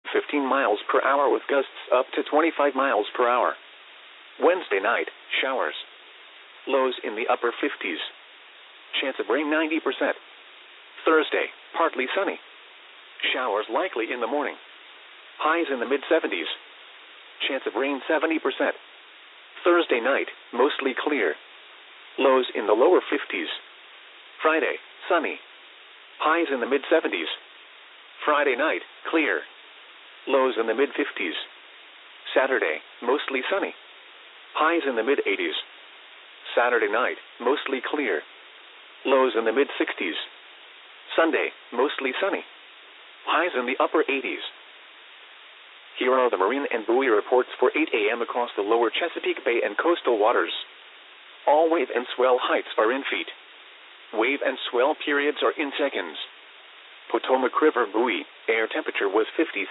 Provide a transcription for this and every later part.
15 miles per hour with gusts up to 25 miles per hour. Wednesday night, showers. Lows in the upper 50s. Chance of rain 90%. Thursday, partly sunny. Showers likely in the morning. Highs in the mid-70s. Chance of rain 70%. Thursday night, mostly clear. Lows in the lower 50s. Friday, sunny. Highs in the mid-70s. Friday night, clear. Lows in the mid-50s. Saturday, mostly sunny. Highs in the mid-80s. Saturday night, mostly clear. Lows in the mid-60s. Sunday, mostly sunny. Highs in the upper 80s. Here are the marine and buoy reports for 8 a.m. across the lower Chesapeake Bay and coastal waters. All wave and swell heights are in feet. Wave and swell periods are in seconds. Potomac River buoy, air temperature was 57.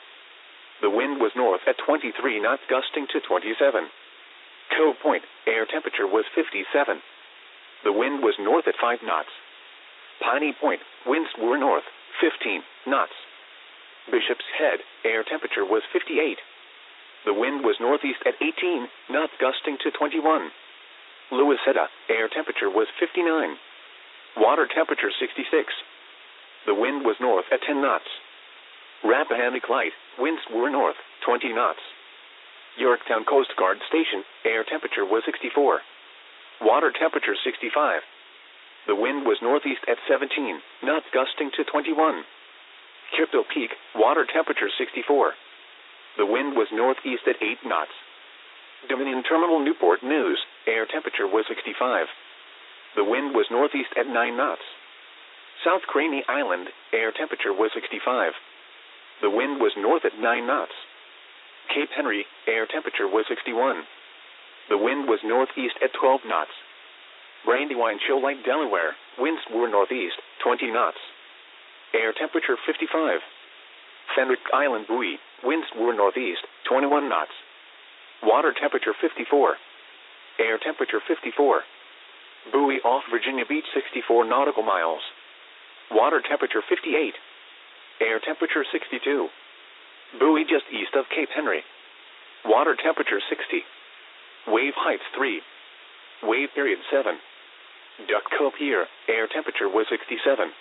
The wind was north at 23 knots, gusting to 27. Cove Point, air temperature was 57. The wind was north at 5 knots. Piney Point, winds were north, 15 knots. Bishop's Head, air temperature was 58. The wind was northeast at 18 knots, gusting to 21. Louisetta, air temperature was 59. Water temperature 66. The wind was north at 10 knots. Rappahannock Light, winds were north, 20 knots. Yorktown Coast Guard Station, air temperature was 64. Water temperature 65. The wind was northeast at 17 knots, gusting to 21. Crypto Peak, water temperature 64. The wind was northeast at 8 knots. Dominion Terminal Newport News, air temperature was 65. The wind was northeast at 9 knots. South Craney Island, air temperature was 65. The wind was north at 9 knots. Cape Henry, air temperature was 61. The wind was northeast at 12 knots. Brandywine Shoal Lake, Delaware, winds were northeast, 20 knots. Air temperature 55. Fenwick Island buoy, winds were northeast, 21 knots. Water temperature 54. Air temperature 54. Buoy off Virginia Beach 64 nautical miles. Water temperature 58. Air temperature 62. Buoy just east of Cape Henry. Water temperature 60. Wave heights 3. Wave period 7. Duck Cove Pier, air temperature was 67.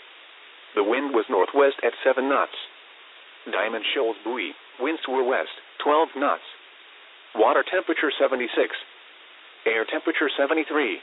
The wind was northwest at 7 knots. Diamond Shoals buoy, winds were west, 12 knots. Water temperature 76. Air temperature 73.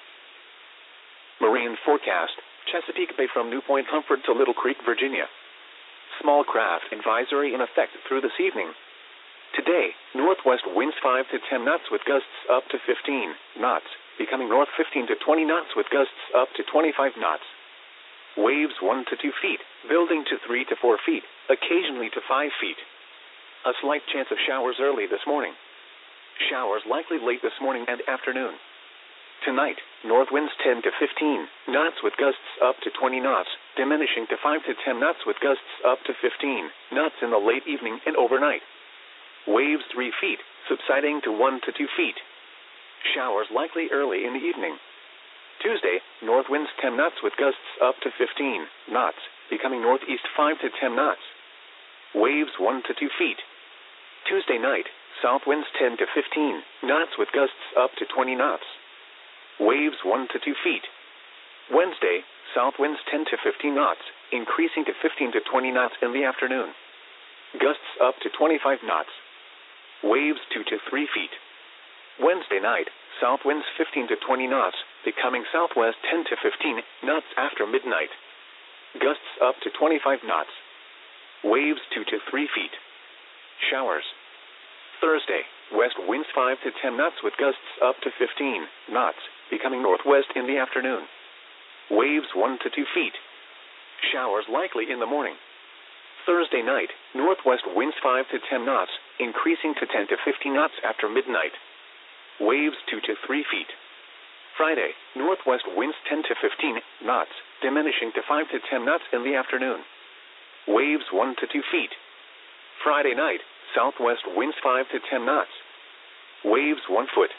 Marine forecast, Chesapeake Bay from New Point Comfort to Little Creek, Virginia. Small craft advisory in effect through this evening. Today, northwest winds 5 to 10 knots with gusts up to 15 knots, becoming north 15 to 20 knots with gusts up to 25 knots. Waves 1 to 2 feet, building to 3 to 4 feet, occasionally to 5 feet. A slight chance of showers early this morning. Showers likely late this morning and afternoon. Tonight, north winds 10 to 15 knots with gusts up to 20 knots, diminishing to 5 to 10 knots with gusts up to 15 knots in the late evening and overnight. Waves 3 feet, subsiding to 1 to 2 feet. Showers likely early in the evening. Tuesday, north winds 10 knots with gusts up to 15 knots, becoming northeast 5 to 10 knots. Waves 1 to 2 feet. Tuesday night, south winds 10 to 15 knots with gusts up to 20 knots. Waves 1 to 2 feet. Wednesday, south winds 10 to 15 knots, increasing to 15 to 20 knots in the afternoon. Gusts up to 25 knots. Waves 2 to 3 feet. Wednesday night, south winds 15 to 20 knots, becoming southwest 10 to 15 knots after midnight. Gusts up to 25 knots. Waves 2 to 3 feet. Showers. Thursday, west winds 5 to 10 knots with gusts up to 15 knots, becoming northwest in the afternoon. Waves 1 to 2 feet. Showers likely in the morning. Thursday night, northwest winds 5 to 10 knots, increasing to 10 to 15 knots after midnight. Waves 2 to 3 feet. Friday, northwest winds 10 to 15 knots, diminishing to 5 to 10 knots in the afternoon. Waves 1 to 2 feet. Friday night, southwest winds 5 to 10 knots. Waves 1 foot.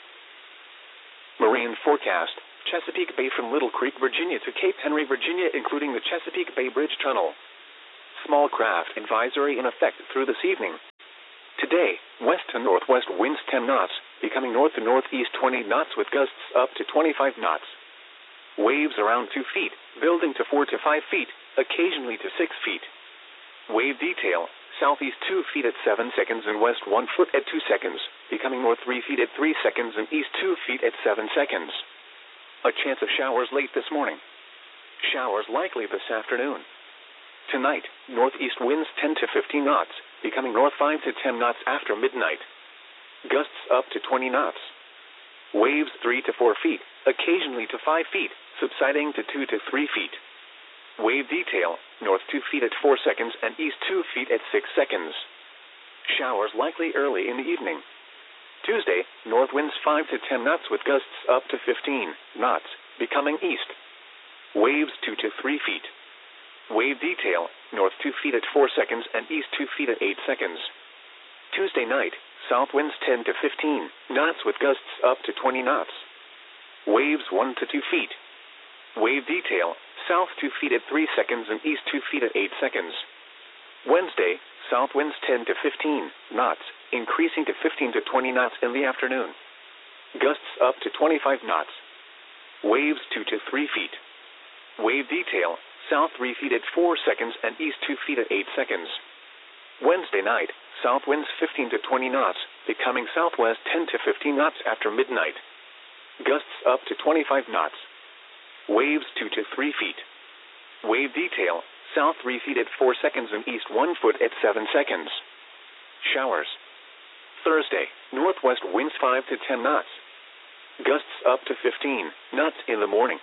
Marine forecast, Chesapeake Bay from Little Creek, Virginia to Cape Henry, Virginia, including the Chesapeake Bay Bridge Tunnel. Small craft advisory in effect through this evening. Today, west to northwest winds 10 knots, becoming north to northeast 20 knots with gusts up to 25 knots. Waves around 2 feet, building to 4 to 5 feet, occasionally to 6 feet. Wave detail, southeast 2 feet at 7 seconds and west 1 foot at 2 seconds, becoming north 3 feet at 3 seconds and east 2 feet at 7 seconds. A chance of showers late this morning. Showers likely this afternoon. Tonight, northeast winds 10 to 15 knots, becoming north 5 to 10 knots after midnight. Gusts up to 20 knots. Waves 3 to 4 feet, occasionally to 5 feet, subsiding to 2 to 3 feet. Wave detail, north 2 feet at 4 seconds and east 2 feet at 6 seconds. Showers likely early in the evening. Tuesday, north winds 5 to 10 knots with gusts up to 15 knots, becoming east. Waves 2 to 3 feet. Wave detail, north 2 feet at 4 seconds and east 2 feet at 8 seconds. Tuesday night, south winds 10 to 15 knots with gusts up to 20 knots. Waves 1 to 2 feet. Wave detail, south 2 feet at 3 seconds and east 2 feet at 8 seconds. Wednesday, south winds 10 to 15 knots, increasing to 15 to 20 knots in the afternoon. Gusts up to 25 knots. Waves 2 to 3 feet. Wave detail, south 3 feet at 4 seconds and east 2 feet at 8 seconds. Wednesday night, south winds 15 to 20 knots, becoming southwest 10 to 15 knots after midnight. Gusts up to 25 knots. Waves 2 to 3 feet. Wave detail, south 3 feet at 4 seconds and east 1 foot at 7 seconds. Showers. Thursday, northwest winds 5 to 10 knots. Gusts up to 15 knots in the morning.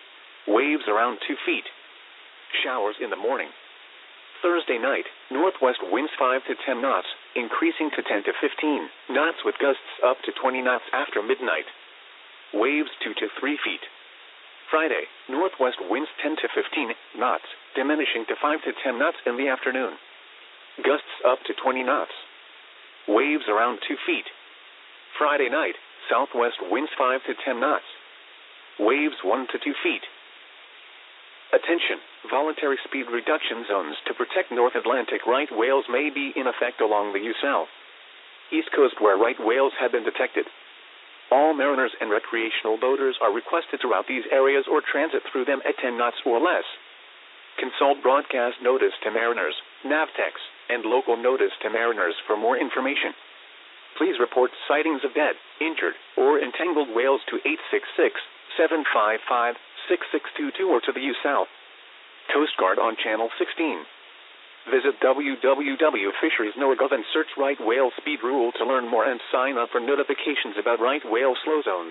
Waves around 2 feet. Showers in the morning. Thursday night, northwest winds 5 to 10 knots, increasing to 10 to 15 knots with gusts up to 20 knots after midnight. Waves 2 to 3 feet. Friday, northwest winds 10 to 15 knots, diminishing to 5 to 10 knots in the afternoon. Gusts up to 20 knots. Waves around 2 feet. Friday night, southwest winds 5 to 10 knots. Waves 1 to 2 feet. Attention, voluntary speed reduction zones to protect North Atlantic right whales may be in effect along the U-South East Coast where right whales have been detected. All mariners and recreational boaters are requested to route these areas or transit through them at 10 knots or less. Consult broadcast notice to mariners, Navtex, and local notice to mariners for more information. Please report sightings of dead, injured, or entangled whales to 866-755-6622 or to the U-South Coast Guard on Channel 16. Visit www.fisheries.gov and search right whale speed rule to learn more and sign up for notifications about right whale slow zones.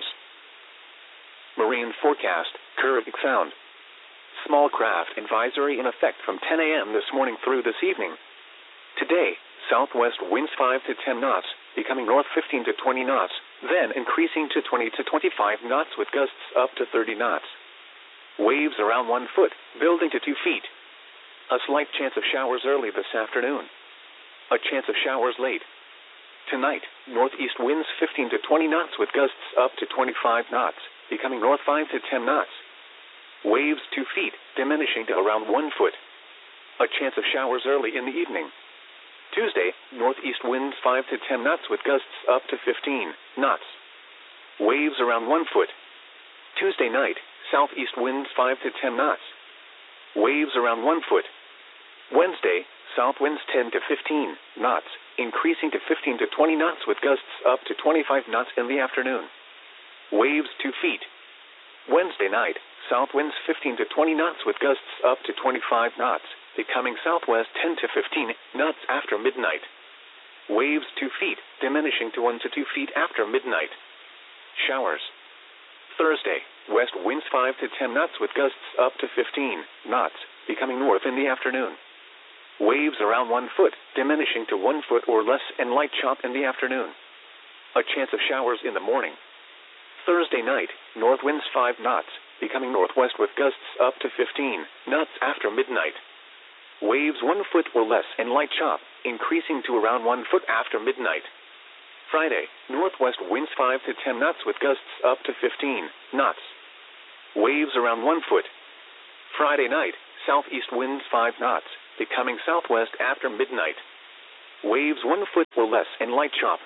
Marine forecast, Caribbean Sound. Small craft advisory in effect from 10 a.m. this morning through this evening. Today, southwest winds 5 to 10 knots, becoming north 15 to 20 knots, then increasing to 20 to 25 knots with gusts up to 30 knots. Waves around 1 foot, building to 2 feet. A slight chance of showers early this afternoon. A chance of showers late. Tonight, northeast winds 15 to 20 knots with gusts up to 25 knots, becoming north 5 to 10 knots. Waves 2 feet, diminishing to around 1 foot. A chance of showers early in the evening. Tuesday, northeast winds 5 to 10 knots with gusts up to 15 knots. Waves around 1 foot. Tuesday night, southeast winds 5 to 10 knots. Waves around 1 foot. Wednesday, south winds 10 to 15 knots, increasing to 15 to 20 knots with gusts up to 25 knots in the afternoon. Waves 2 feet. Wednesday night, south winds 15 to 20 knots with gusts up to 25 knots, becoming southwest 10 to 15 knots after midnight. Waves 2 feet, diminishing to 1 to 2 feet after midnight. Showers. Thursday, west winds 5 to 10 knots with gusts up to 15 knots, becoming north in the afternoon. Waves around 1 foot, diminishing to 1 foot or less and light chop in the afternoon. A chance of showers in the morning. Thursday night, north winds 5 knots, becoming northwest with gusts up to 15 knots after midnight. Waves 1 foot or less and light chop, increasing to around 1 foot after midnight. Friday, northwest winds 5 to 10 knots with gusts up to 15 knots. Waves around 1 foot. Friday night, southeast winds 5 knots, becoming southwest after midnight. waves 1 foot or less, and light chop.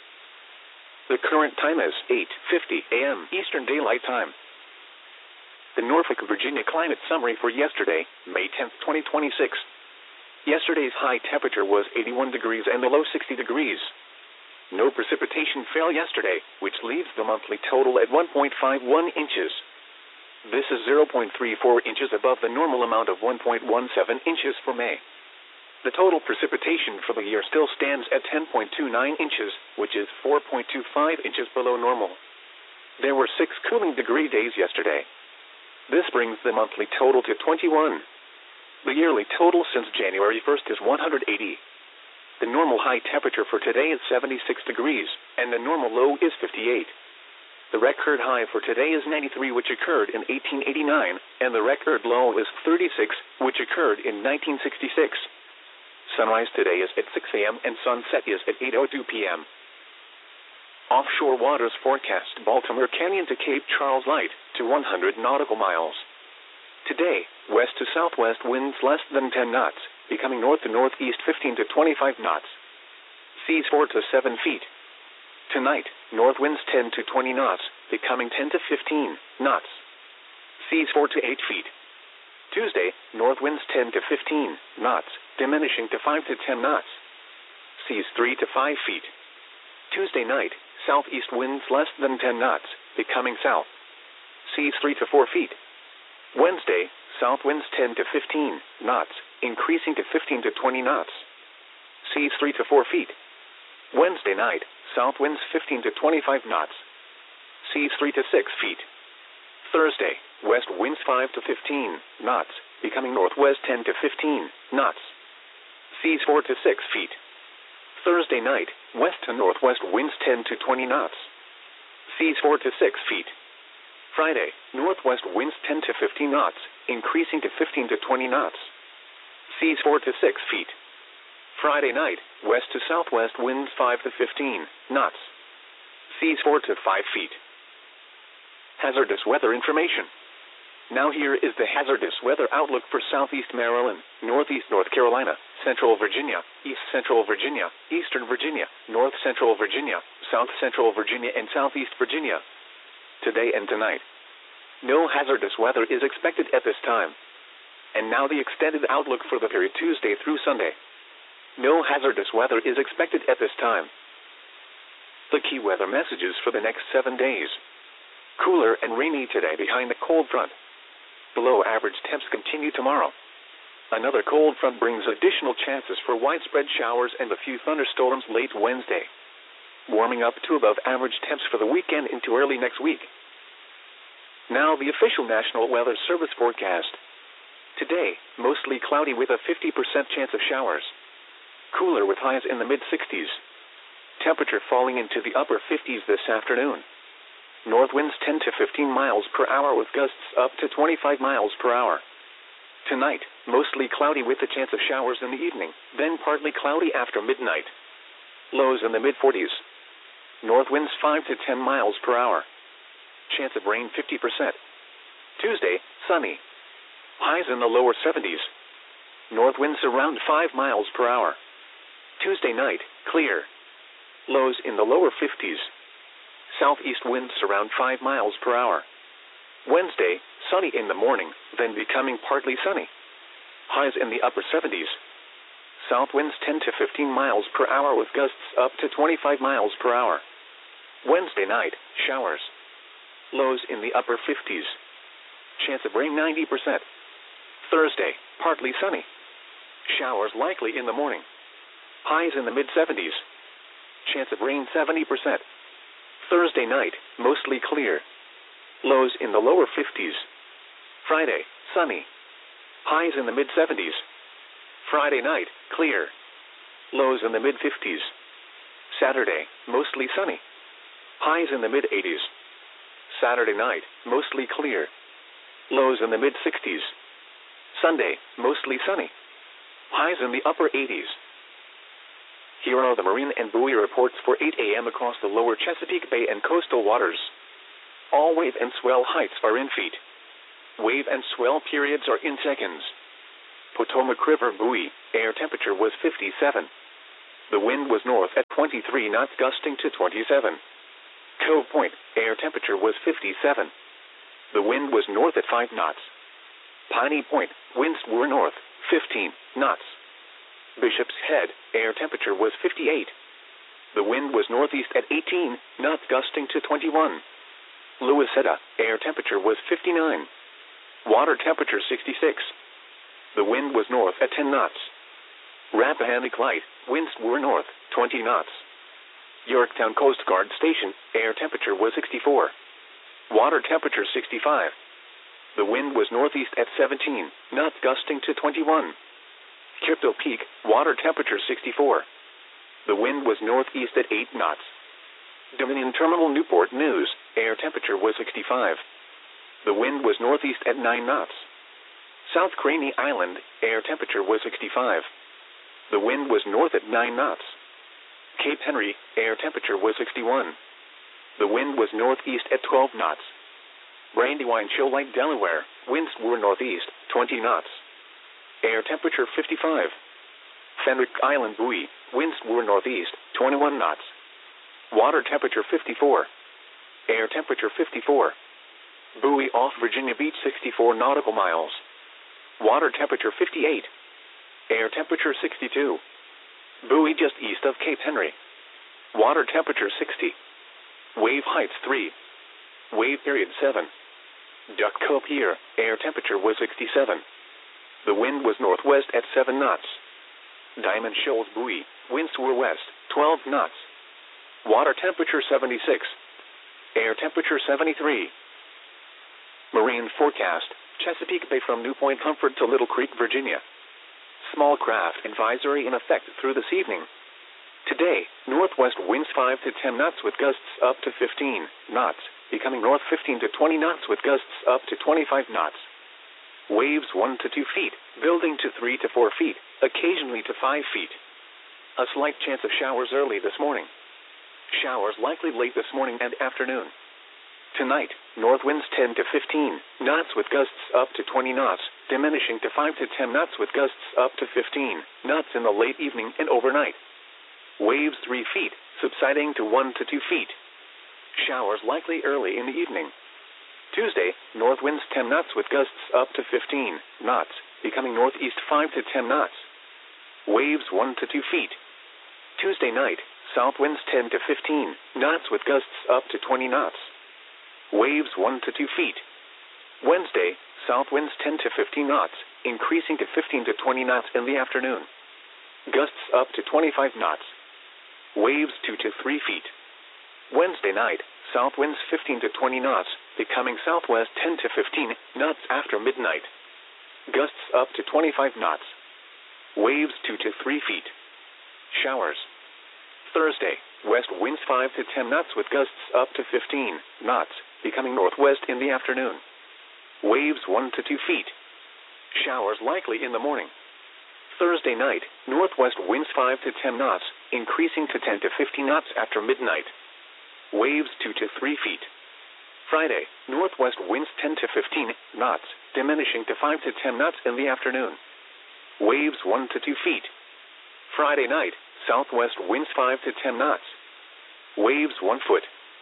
The current time is 8:50 a.m. Eastern Daylight Time. The Norfolk, Virginia climate summary for yesterday, May 10, 2026. Yesterday's high temperature was 81 degrees and the low 60 degrees. No precipitation fell yesterday, which leaves the monthly total at 1.51 inches. This is 0.34 inches above the normal amount of 1.17 inches for May. The total precipitation for the year still stands at 10.29 inches, which is 4.25 inches below normal. There were 6 cooling degree days yesterday. This brings the monthly total to 21. The yearly total since January 1st is 180. The normal high temperature for today is 76 degrees, and the normal low is 58. The record high for today is 93, which occurred in 1889, and the record low is 36, which occurred in 1966. Sunrise today is at 6 a.m. and sunset is at 8:02 p.m. Offshore waters forecast: Baltimore Canyon to Cape Charles light to 100 nautical miles. Today, west to southwest winds less than 10 knots, becoming north to northeast 15 to 25 knots. Seas 4 to 7 feet. Tonight, north winds 10 to 20 knots, becoming 10 to 15 knots. Seas 4 to 8 feet. Tuesday, north winds 10 to 15 knots, diminishing to 5 to 10 knots. Seas 3 to 5 feet. Tuesday night, southeast winds less than 10 knots, becoming south. Seas 3 to 4 feet. Wednesday, south winds 10 to 15 knots, increasing to 15 to 20 knots. Seas 3 to 4 feet. Wednesday night, south winds 15 to 25 knots. Seas 3 to 6 feet. Thursday, west winds 5 to 15 knots, becoming northwest 10 to 15 knots. Seas 4 to 6 feet. Thursday night, west to northwest winds 10 to 20 knots. Seas 4 to 6 feet. Friday, northwest winds 10 to 15 knots, increasing to 15 to 20 knots. Seas 4 to 6 feet. Friday night, west to southwest winds 5 to 15 knots. Seas 4 to 5 feet. Hazardous weather information. Now here is the hazardous weather outlook for southeast Maryland, northeast North Carolina, central Virginia, east central Virginia, eastern Virginia, north central Virginia, south central Virginia, and southeast Virginia. Today and tonight. No hazardous weather is expected at this time. And now the extended outlook for the period Tuesday through Sunday. No hazardous weather is expected at this time. The key weather messages for the next 7 days. Cooler and rainy today behind the cold front. Below average temps continue tomorrow. Another cold front brings additional chances for widespread showers and a few thunderstorms late Wednesday. Warming up to above average temps for the weekend into early next week. Now the official National Weather Service forecast. Today, mostly cloudy with a 50% chance of showers. Cooler with highs in the mid-60s. Temperature falling into the upper 50s this afternoon. North winds 10 to 15 miles per hour with gusts up to 25 miles per hour. Tonight, mostly cloudy with a chance of showers in the evening, then partly cloudy after midnight. Lows in the mid-40s. North winds 5 to 10 miles per hour. Chance of rain 50%. Tuesday, sunny. Highs in the lower 70s. North winds around 5 miles per hour. Tuesday night, clear. Lows in the lower 50s. Southeast winds around 5 miles per hour. Wednesday, sunny in the morning, then becoming partly sunny. Highs in the upper 70s. South winds 10 to 15 miles per hour with gusts up to 25 miles per hour. Wednesday night, showers. Lows in the upper 50s. Chance of rain 90%. Thursday, partly sunny. Showers likely in the morning. Highs in the mid-70s. Chance of rain 70%. Thursday night, mostly clear. Lows in the lower 50s. Friday, sunny. Highs in the mid-70s. Friday night, clear. Lows in the mid-50s. Saturday, mostly sunny. Highs in the mid-80s. Saturday night, mostly clear. Lows in the mid-60s. Sunday, mostly sunny. Highs in the upper 80s. Here are the marine and buoy reports for 8 a.m. across the lower Chesapeake Bay and coastal waters. All wave and swell heights are in feet. Wave and swell periods are in seconds. Potomac River buoy, air temperature was 57. The wind was north at 23 knots, gusting to 27. Cove Point, air temperature was 57. The wind was north at 5 knots. Piney Point, winds were north, 15 knots. Bishop's Head, air temperature was 58. The wind was northeast at 18 knots, gusting to 21. Louisetta, air temperature was 59. Water temperature 66. The wind was north at 10 knots. Rappahannock Light, winds were north, 20 knots. Yorktown Coast Guard Station, air temperature was 64. Water temperature 65. The wind was northeast at 17 knots, gusting to 21. Crypto Peak, water temperature 64. The wind was northeast at 8 knots. Dominion Terminal Newport News, air temperature was 65. The wind was northeast at 9 knots. South Craney Island, air temperature was 65. The wind was north at 9 knots. Cape Henry, air temperature was 61. The wind was northeast at 12 knots. Brandywine Shoal Lake, Delaware, winds were northeast, 20 knots. Air temperature 55. Fenwick Island Buoy, winds were northeast, 21 knots. Water temperature 54. Air temperature 54. Buoy off Virginia Beach, 64 nautical miles. Water temperature 58. Air temperature 62. Buoy just east of Cape Henry. Water temperature 60. Wave height 3. Wave period 7. Duck Cove Pier, air temperature was 67. The wind was northwest at 7 knots. Diamond Shoals Buoy, winds were west, 12 knots. Water temperature 76. Air temperature 73. Marine forecast, Chesapeake Bay from New Point Comfort to Little Creek, Virginia. Small craft advisory in effect through this evening. Today, northwest winds 5 to 10 knots with gusts up to 15 knots, becoming north 15 to 20 knots with gusts up to 25 knots. Waves 1 to 2 feet, building to 3 to 4 feet, occasionally to 5 feet. A slight chance of showers early this morning. Showers likely late this morning and afternoon. Tonight, north winds 10 to 15 knots with gusts up to 20 knots, diminishing to 5 to 10 knots with gusts up to 15 knots in the late evening and overnight. Waves 3 feet, subsiding to 1 to 2 feet. Showers likely early in the evening. Tuesday, north winds 10 knots with gusts up to 15 knots, becoming northeast 5 to 10 knots. Waves 1 to 2 feet. Tuesday night, south winds 10 to 15 knots with gusts up to 20 knots. Waves 1 to 2 feet. Wednesday, south winds 10 to 15 knots, increasing to 15 to 20 knots in the afternoon. Gusts up to 25 knots. Waves 2 to 3 feet. Wednesday night, south winds 15 to 20 knots, becoming southwest 10 to 15 knots after midnight. Gusts up to 25 knots. Waves 2 to 3 feet. Showers. Thursday, west winds 5 to 10 knots with gusts up to 15 knots, becoming northwest in the afternoon. Waves 1 to 2 feet. Showers likely in the morning. Thursday night, northwest winds 5 to 10 knots, increasing to 10 to 15 knots after midnight. Waves 2 to 3 feet. Friday, northwest winds 10 to 15 knots, diminishing to 5 to 10 knots in the afternoon. Waves 1 to 2 feet. Friday night, southwest winds 5 to 10 knots. Waves 1 foot.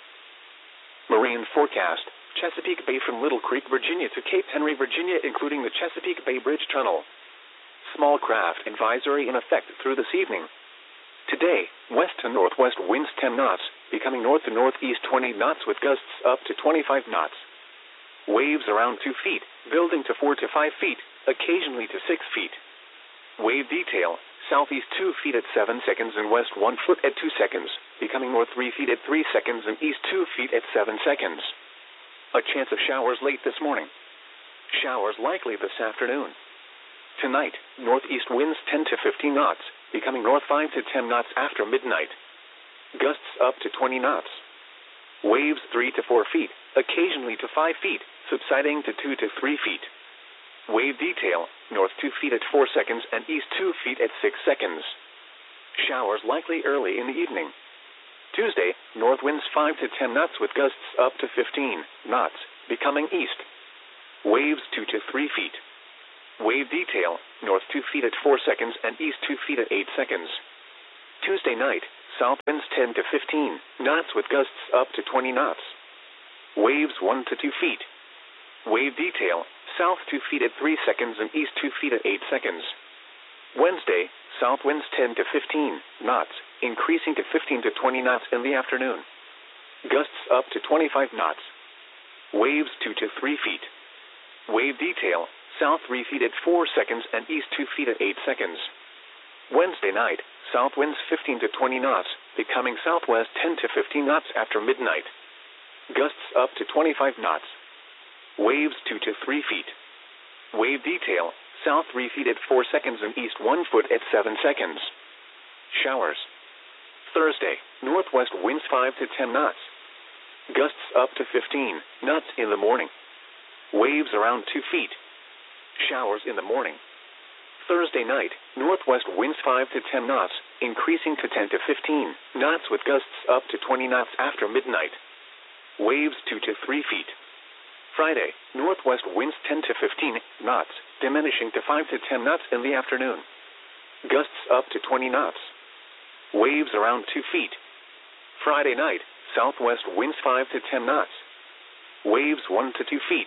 Marine forecast, Chesapeake Bay from Little Creek, Virginia to Cape Henry, Virginia, including the Chesapeake Bay Bridge Tunnel. Small craft advisory in effect through this evening. Today, west to northwest winds 10 knots, becoming north to northeast 20 knots with gusts up to 25 knots. Waves around 2 feet, building to 4 to 5 feet, occasionally to 6 feet. Wave detail, southeast 2 feet at 7 seconds and west 1 foot at 2 seconds, becoming north 3 feet at 3 seconds and east 2 feet at 7 seconds. A chance of showers late this morning. Showers likely this afternoon. Tonight, northeast winds 10 to 15 knots, becoming north 5 to 10 knots after midnight. Gusts up to 20 knots. Waves 3 to 4 feet, occasionally to 5 feet, subsiding to 2 to 3 feet. Wave detail, north 2 feet at 4 seconds and east 2 feet at 6 seconds. Showers likely early in the evening. Tuesday, north winds 5 to 10 knots with gusts up to 15 knots, becoming east. Waves 2 to 3 feet. Wave detail, north 2 feet at 4 seconds and east 2 feet at 8 seconds. Tuesday night, south winds 10 to 15 knots with gusts up to 20 knots. Waves 1 to 2 feet. Wave detail, south 2 feet at 3 seconds and east 2 feet at 8 seconds. Wednesday, south winds 10 to 15 knots, increasing to 15 to 20 knots in the afternoon. Gusts up to 25 knots. Waves 2 to 3 feet. Wave detail, south 3 feet at 4 seconds and east 2 feet at 8 seconds. Wednesday night, south winds 15 to 20 knots, becoming southwest 10 to 15 knots after midnight. Gusts up to 25 knots. Waves 2 to 3 feet. Wave detail, south 3 feet at 4 seconds and east 1 foot at 7 seconds. Showers. Thursday, northwest winds 5 to 10 knots. Gusts up to 15 knots in the morning. Waves around 2 feet. Showers in the morning. Thursday night, northwest winds 5 to 10 knots, increasing to 10 to 15 knots with gusts up to 20 knots after midnight. Waves 2 to 3 feet. Friday, northwest winds 10 to 15 knots, diminishing to 5 to 10 knots in the afternoon. Gusts up to 20 knots. Waves around 2 feet. Friday night, southwest winds 5 to 10 knots. Waves 1 to 2 feet.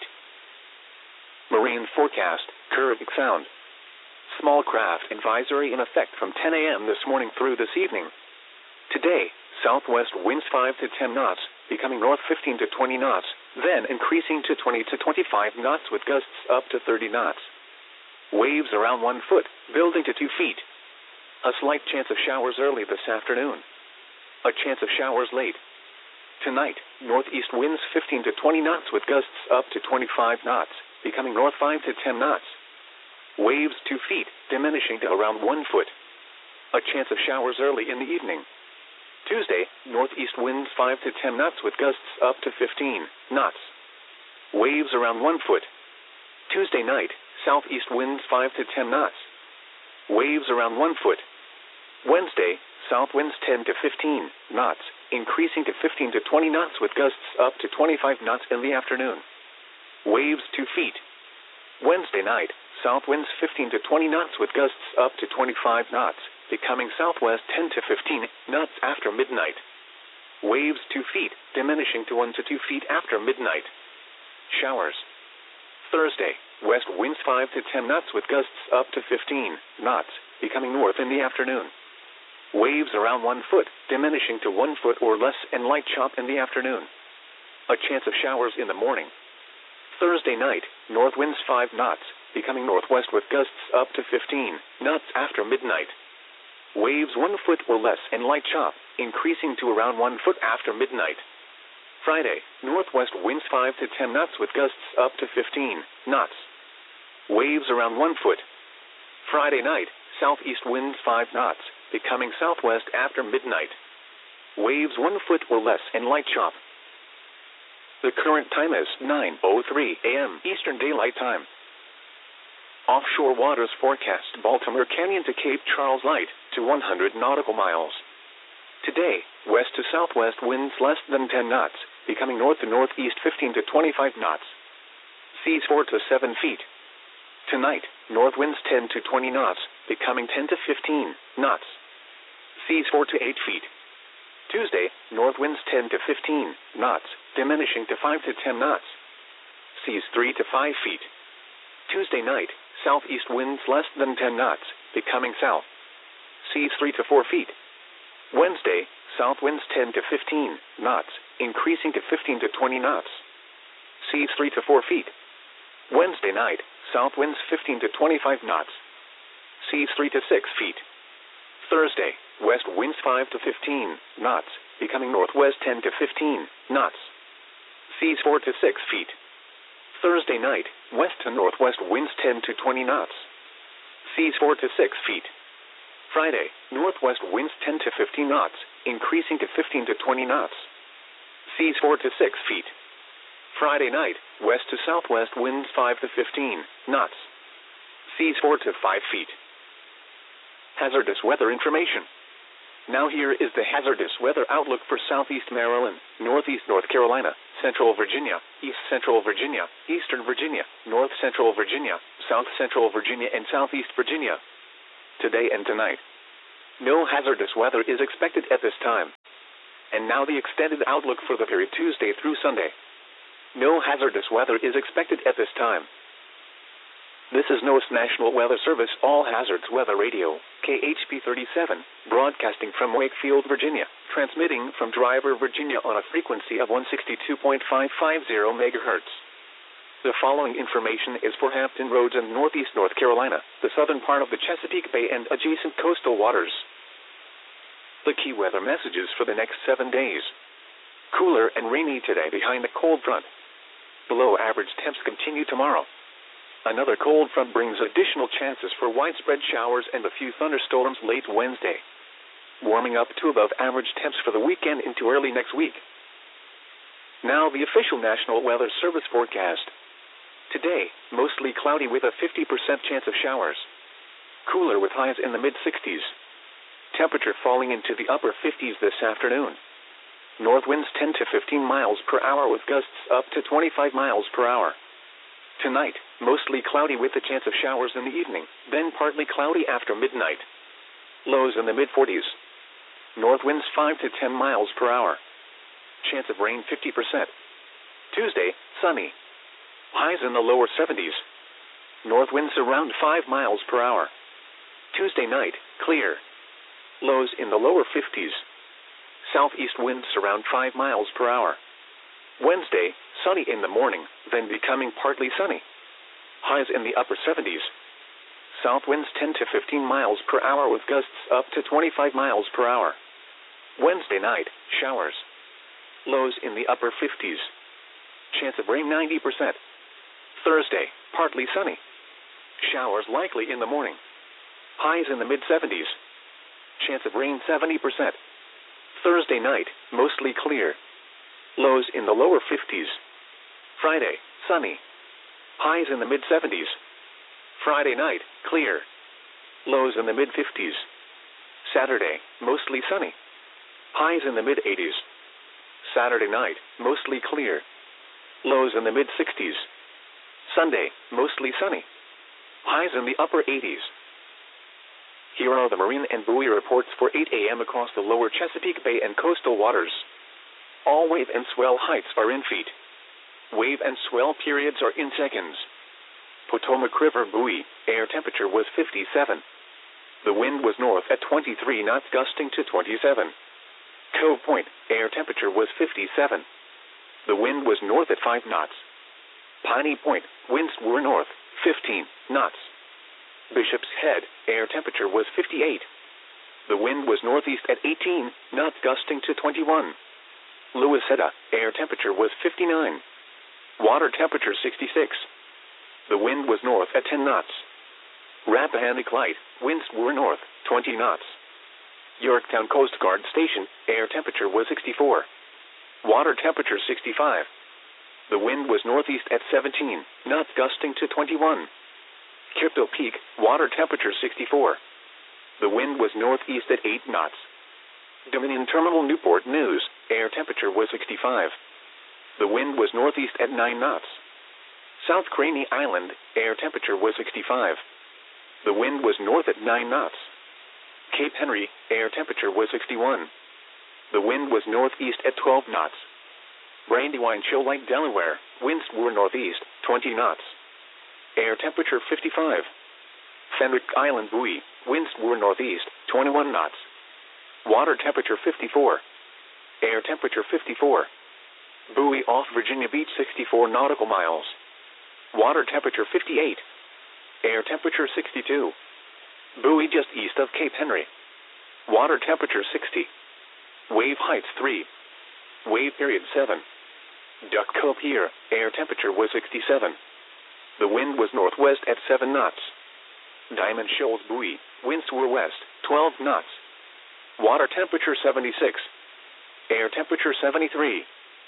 Marine forecast, Caribbean Sound. Small craft advisory in effect from 10 a.m. this morning through this evening. Today, southwest winds 5 to 10 knots, becoming north 15 to 20 knots, then increasing to 20 to 25 knots with gusts up to 30 knots. Waves around 1 foot, building to 2 feet. A slight chance of showers early this afternoon. A chance of showers late. Tonight, northeast winds 15 to 20 knots with gusts up to 25 knots, becoming north 5 to 10 knots. Waves 2 feet, diminishing to around 1 foot. A chance of showers early in the evening. Tuesday, northeast winds 5 to 10 knots with gusts up to 15 knots. Waves around 1 foot. Tuesday night, southeast winds 5 to 10 knots. Waves around 1 foot. Wednesday, south winds 10 to 15 knots, increasing to 15 to 20 knots with gusts up to 25 knots in the afternoon. Waves 2 feet. Wednesday night, south winds 15 to 20 knots with gusts up to 25 knots, becoming southwest 10 to 15 knots after midnight. Waves 2 feet, diminishing to 1 to 2 feet after midnight. Showers. Thursday, west winds 5 to 10 knots with gusts up to 15 knots, becoming north in the afternoon. Waves around 1 foot, diminishing to 1 foot or less and light chop in the afternoon. A chance of showers in the morning. Thursday night, north winds 5 knots, becoming northwest with gusts up to 15 knots after midnight. Waves 1 foot or less and light chop, increasing to around 1 foot after midnight. Friday, northwest winds 5 to 10 knots with gusts up to 15 knots. Waves around 1 foot. Friday night, southeast winds 5 knots, becoming southwest after midnight. Waves 1 foot or less and light chop. The current time is 9:03 a.m. Eastern Daylight Time. Offshore waters forecast Baltimore Canyon to Cape Charles light to 100 nautical miles. Today, west to southwest winds less than 10 knots, becoming north to northeast 15 to 25 knots. Seas 4 to 7 feet. Tonight, north winds 10 to 20 knots, becoming 10 to 15 knots. Seas 4 to 8 feet. Tuesday, north winds 10 to 15 knots, diminishing to 5 to 10 knots. Seas 3 to 5 feet. Tuesday night, southeast winds less than 10 knots, becoming south. Seas 3 to 4 feet. Wednesday, south winds 10 to 15 knots, increasing to 15 to 20 knots. Seas 3 to 4 feet. Wednesday night, south winds 15 to 25 knots. Seas 3 to 6 feet. Thursday, west winds 5 to 15 knots, becoming northwest 10 to 15 knots. Seas 4 to 6 feet. Thursday night, west to northwest winds 10 to 20 knots. Seas 4 to 6 feet. Friday, northwest winds 10 to 15 knots, increasing to 15 to 20 knots. Seas 4 to 6 feet. Friday night, west to southwest winds 5 to 15 knots. Seas 4 to 5 feet. Hazardous weather information. Now here is the hazardous weather outlook for southeast Maryland, northeast North Carolina, central Virginia, east central Virginia, eastern Virginia, north central Virginia, south central Virginia, and southeast Virginia. Today and tonight. No hazardous weather is expected at this time. And now the extended outlook for the period Tuesday through Sunday. No hazardous weather is expected at this time. This is NOAA's National Weather Service All Hazards Weather Radio, KHP 37, broadcasting from Wakefield, Virginia, transmitting from Driver, Virginia on a frequency of 162.550 MHz. The following information is for Hampton Roads and Northeast North Carolina, the southern part of the Chesapeake Bay and adjacent coastal waters. The key weather messages for the next 7 days. Cooler and rainy today behind a cold front. Below average temps continue tomorrow. Another cold front brings additional chances for widespread showers and a few thunderstorms late Wednesday. Warming up to above average temps for the weekend into early next week. Now the official National Weather Service forecast. Today, mostly cloudy with a 50% chance of showers. Cooler with highs in the mid-60s. Temperature falling into the upper 50s this afternoon. North winds 10 to 15 miles per hour with gusts up to 25 miles per hour. Tonight, mostly cloudy with a chance of showers in the evening, then partly cloudy after midnight. Lows in the mid-40s. North winds 5 to 10 miles per hour. Chance of rain 50%. Tuesday, sunny. Highs in the lower 70s. North winds around 5 miles per hour. Tuesday night, clear. Lows in the lower 50s. Southeast winds around 5 miles per hour. Wednesday, sunny in the morning, then becoming partly sunny. Highs in the upper 70s. South winds 10 to 15 miles per hour with gusts up to 25 miles per hour. Wednesday night, showers. Lows in the upper 50s. Chance of rain 90%. Thursday, partly sunny. Showers likely in the morning. Highs in the mid-70s. Chance of rain 70%. Thursday night, mostly clear. Lows in the lower 50s. Friday, sunny. Highs in the mid-70s. Friday night, clear. Lows in the mid-50s. Saturday, mostly sunny. Highs in the mid-80s. Saturday night, mostly clear. Lows in the mid-60s. Sunday, mostly sunny. Highs in the upper 80s. Here are the marine and buoy reports for 8 a.m. across the lower Chesapeake Bay and coastal waters. All wave and swell heights are in feet. Wave and swell periods are in seconds. Potomac River buoy, air temperature was 57. The wind was north at 23 knots gusting to 27. Cove Point, air temperature was 57. The wind was north at 5 knots. Piney Point, winds were north, 15 knots. Bishop's Head, air temperature was 58. The wind was northeast at 18 knots gusting to 21. Louisetta, air temperature was 59. Water temperature 66. The wind was north at 10 knots. Rappahannock Light, winds were north, 20 knots. Yorktown Coast Guard Station, air temperature was 64. Water temperature 65. The wind was northeast at 17 knots gusting to 21. Crypto Peak, water temperature 64. The wind was northeast at 8 knots. Dominion Terminal Newport News, air temperature was 65. The wind was northeast at 9 knots. South Craney Island, air temperature was 65. The wind was north at 9 knots. Cape Henry, air temperature was 61. The wind was northeast at 12 knots. Brandywine Shoal Lake, Delaware, winds were northeast, 20 knots. Air temperature 55. Fenwick Island buoy, winds were northeast, 21 knots. Water temperature 54. Air temperature 54. Buoy off Virginia Beach 64 nautical miles. Water temperature 58. Air temperature 62. Buoy just east of Cape Henry. Water temperature 60. Wave heights 3. Wave period 7. Duck Cove Pier, air temperature was 67. The wind was northwest at 7 knots. Diamond Shoals buoy, winds were west, 12 knots. Water temperature 76. Air temperature 73.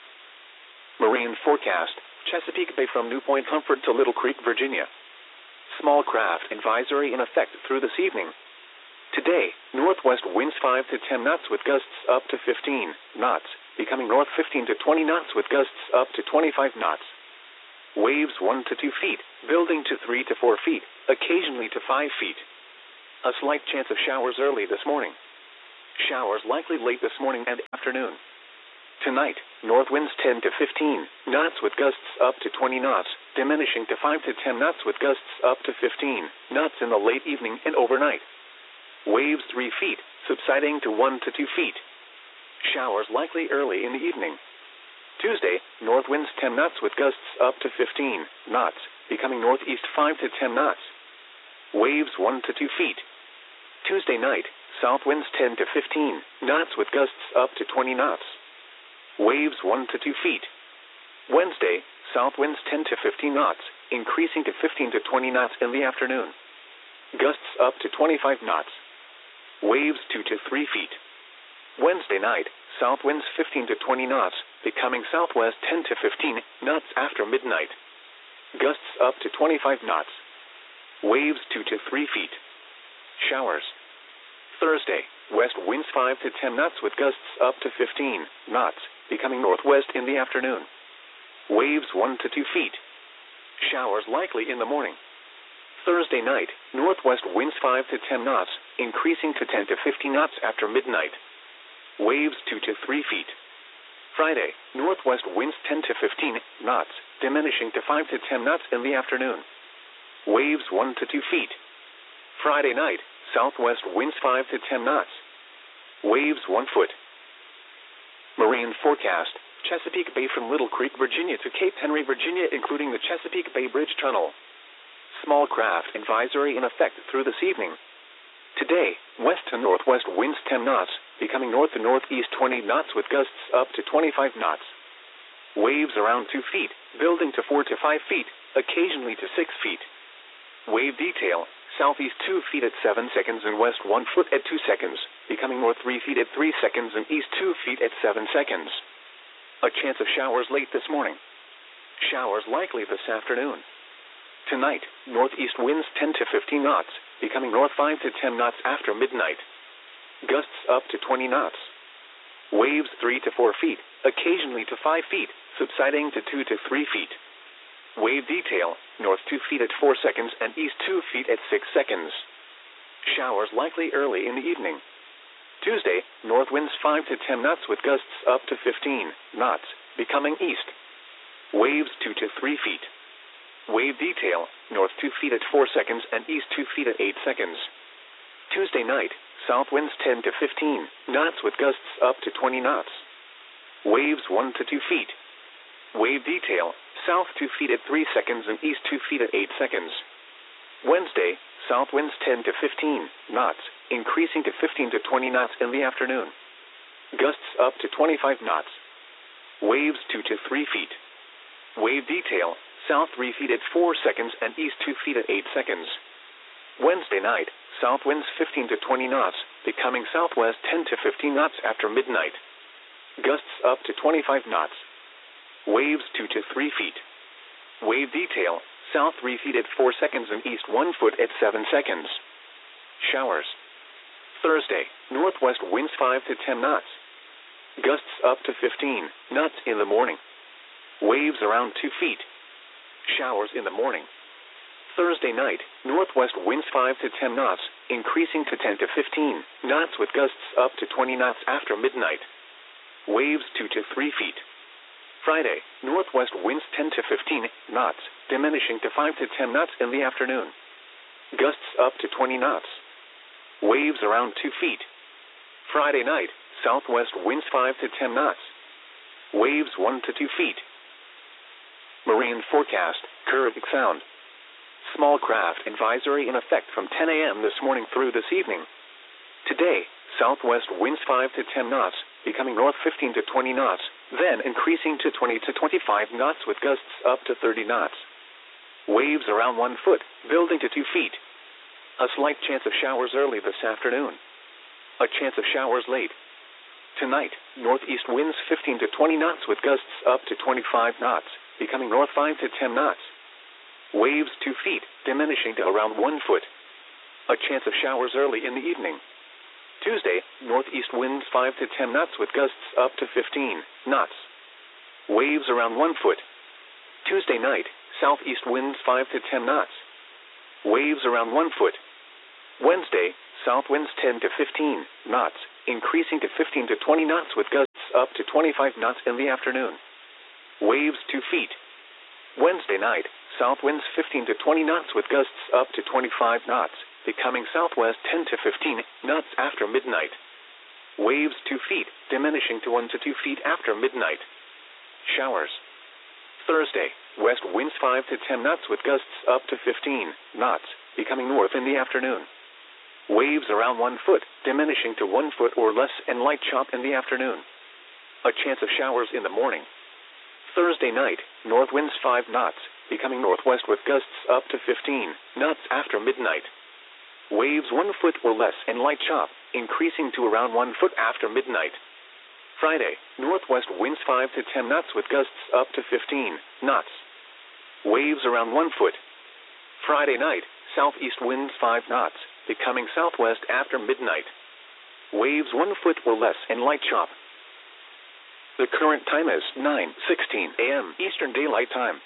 Marine forecast, Chesapeake Bay from New Point Comfort to Little Creek, Virginia. Small craft advisory in effect through this evening. Today, northwest winds 5 to 10 knots with gusts up to 15 knots, becoming north 15 to 20 knots with gusts up to 25 knots. Waves 1 to 2 feet, building to 3 to 4 feet, occasionally to 5 feet. A slight chance of showers early this morning. Showers likely late this morning and afternoon. Tonight, north winds 10 to 15 knots with gusts up to 20 knots, diminishing to 5 to 10 knots with gusts up to 15 knots in the late evening and overnight. Waves 3 feet, subsiding to 1 to 2 feet. Showers likely early in the evening. Tuesday, north winds 10 knots with gusts up to 15 knots, becoming northeast 5 to 10 knots. Waves 1 to 2 feet. Tuesday night, south winds 10 to 15 knots with gusts up to 20 knots. Waves 1 to 2 feet. Wednesday, south winds 10 to 15 knots, increasing to 15 to 20 knots in the afternoon. Gusts up to 25 knots. Waves 2 to 3 feet. Wednesday night, south winds 15 to 20 knots, becoming southwest 10 to 15 knots after midnight. Gusts up to 25 knots. Waves 2 to 3 feet. Showers. Thursday, west winds 5 to 10 knots with gusts up to 15 knots, becoming northwest in the afternoon. Waves 1 to 2 feet. Showers likely in the morning. Thursday night, northwest winds 5 to 10 knots, increasing to 10 to 15 knots after midnight. Waves 2 to 3 feet. Friday, northwest winds 10 to 15 knots, diminishing to 5 to 10 knots in the afternoon. Waves 1 to 2 feet. Friday night, southwest winds 5 to 10 knots. Waves 1 foot. Marine forecast: Chesapeake Bay from Little Creek, Virginia to Cape Henry, Virginia, including the Chesapeake Bay Bridge Tunnel. Small craft advisory in effect through this evening. Today, west to northwest winds 10 knots, becoming north to northeast 20 knots with gusts up to 25 knots. Waves around 2 feet, building to 4 to 5 feet, occasionally to 6 feet. Wave detail: southeast 2 feet at 7 seconds and west 1 foot at 2 seconds, becoming north 3 feet at 3 seconds and east 2 feet at 7 seconds. A chance of showers late this morning. Showers likely this afternoon. Tonight, northeast winds 10 to 15 knots, becoming north 5 to 10 knots after midnight. Gusts up to 20 knots. Waves 3 to 4 feet, occasionally to 5 feet, subsiding to 2 to 3 feet. Wave detail: north 2 feet at 4 seconds and east 2 feet at 6 seconds. Showers likely early in the evening. Tuesday, north winds 5 to 10 knots with gusts up to 15 knots, becoming east. Waves 2 to 3 feet. Wave detail: north 2 feet at 4 seconds and east 2 feet at 8 seconds. Tuesday night, south winds 10 to 15 knots with gusts up to 20 knots. Waves 1 to 2 feet. Wave detail: south 2 feet at 3 seconds and east 2 feet at 8 seconds. Wednesday, south winds 10 to 15 knots, increasing to 15 to 20 knots in the afternoon. Gusts up to 25 knots. Waves 2 to 3 feet. Wave detail: south 3 feet at 4 seconds and east 2 feet at 8 seconds. Wednesday night, south winds 15 to 20 knots, becoming southwest 10 to 15 knots after midnight. Gusts up to 25 knots. Waves 2 to 3 feet. Wave detail: south 3 feet at 4 seconds and east 1 foot at 7 seconds. Showers. Thursday, northwest winds 5 to 10 knots. Gusts up to 15 knots in the morning. Waves around 2 feet. Showers in the morning. Thursday night, northwest winds 5 to 10 knots, increasing to 10 to 15 knots with gusts up to 20 knots after midnight. Waves 2 to 3 feet. Friday, northwest winds 10 to 15 knots, diminishing to 5 to 10 knots in the afternoon. Gusts up to 20 knots. Waves around 2 feet. Friday night, southwest winds 5 to 10 knots. Waves 1 to 2 feet. Marine forecast: Caribbean Sound. Small craft advisory in effect from 10 a.m. this morning through this evening. Today, southwest winds 5 to 10 knots, becoming north 15 to 20 knots, then increasing to 20 to 25 knots with gusts up to 30 knots. Waves around 1 foot, building to 2 feet. A slight chance of showers early this afternoon. A chance of showers late. Tonight, northeast winds 15 to 20 knots with gusts up to 25 knots, becoming north 5 to 10 knots. Waves 2 feet, diminishing to around 1 foot. A chance of showers early in the evening. Tuesday, northeast winds 5 to 10 knots with gusts up to 15 knots. Waves around 1 foot. Tuesday night, southeast winds 5 to 10 knots. Waves around 1 foot. Wednesday, south winds 10 to 15 knots, increasing to 15 to 20 knots with gusts up to 25 knots in the afternoon. Waves 2 feet. Wednesday night, south winds 15 to 20 knots with gusts up to 25 knots, becoming southwest 10 to 15 knots after midnight. Waves 2 feet, diminishing to 1 to 2 feet after midnight. Showers. Thursday, west winds 5 to 10 knots with gusts up to 15 knots, becoming north in the afternoon. Waves around 1 foot, diminishing to 1 foot or less and light chop in the afternoon. A chance of showers in the morning. Thursday night, north winds 5 knots, becoming northwest with gusts up to 15 knots after midnight. Waves 1 foot or less and light chop, increasing to around 1 foot after midnight. Friday, northwest winds 5 to 10 knots with gusts up to 15 knots. Waves around 1 foot. Friday night, southeast winds 5 knots, becoming southwest after midnight. Waves 1 foot or less and light chop. The current time is 9:16 a.m. Eastern Daylight Time.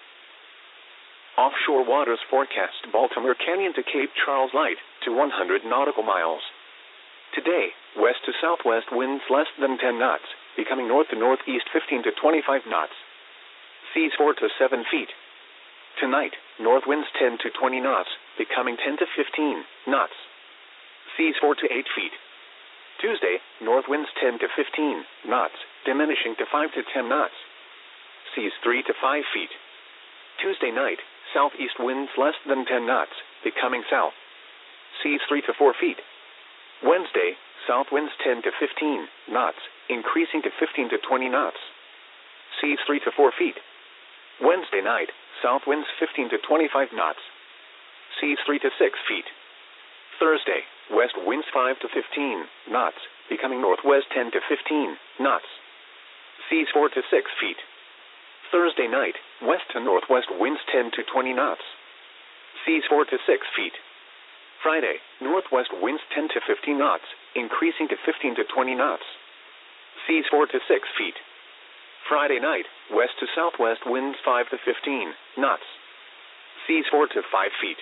Offshore waters forecast Baltimore Canyon to Cape Charles light to 100 nautical miles. Today, west to southwest winds less than 10 knots, becoming north to northeast 15 to 25 knots. Seas 4 to 7 feet. Tonight, north winds 10 to 20 knots, becoming 10 to 15 knots. Seas 4 to 8 feet. Tuesday, north winds 10 to 15 knots, diminishing to 5 to 10 knots. Seas 3 to 5 feet. Tuesday night, southeast winds less than 10 knots, becoming south. Seas 3 to 4 feet. Wednesday, south winds 10 to 15 knots, increasing to 15 to 20 knots. Seas 3 to 4 feet. Wednesday night, south winds 15 to 25 knots. Seas 3 to 6 feet. Thursday, west winds 5 to 15 knots, becoming northwest 10 to 15 knots. Seas 4 to 6 feet. Thursday night, west to northwest winds 10 to 20 knots. Seas 4 to 6 feet. Friday, northwest winds 10 to 15 knots, increasing to 15 to 20 knots. Seas 4 to 6 feet. Friday night, west to southwest winds 5 to 15 knots. Seas 4 to 5 feet.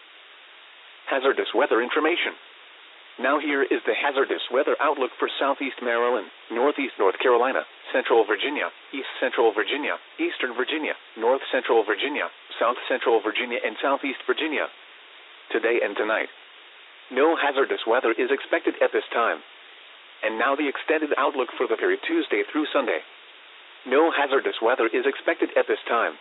Hazardous weather information. Now here is the hazardous weather outlook for southeast Maryland, northeast North Carolina, central Virginia, east central Virginia, eastern Virginia, north central Virginia, south central Virginia, and southeast Virginia. Today and tonight. No hazardous weather is expected at this time. And now the extended outlook for the period Tuesday through Sunday. No hazardous weather is expected at this time.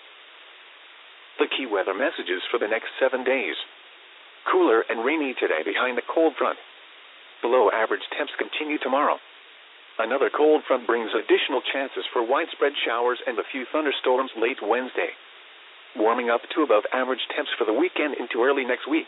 The key weather messages for the next 7 days. Cooler and rainy today behind the cold front. Below average temps continue tomorrow. Another cold front brings additional chances for widespread showers and a few thunderstorms late Wednesday. Warming up to above average temps for the weekend into early next week.